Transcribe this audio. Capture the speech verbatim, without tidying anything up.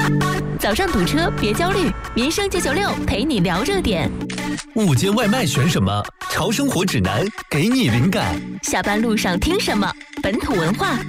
早上堵车别焦虑，民生九九六陪你聊热点。 午间外卖选什么？潮生活指南给你灵感。 下班路上听什么？本土文化